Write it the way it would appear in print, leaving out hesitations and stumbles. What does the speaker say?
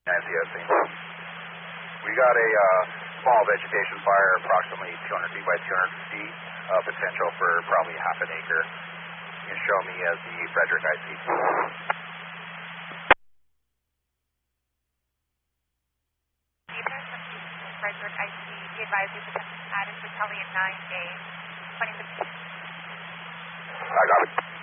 NCSC. We got a small vegetation fire, approximately 200 feet by 200 feet, potential for probably half an acre. You can show me as the Frederick IC. Frederick IC, we advise you potential status is probably in 9 days, 2015. I got it.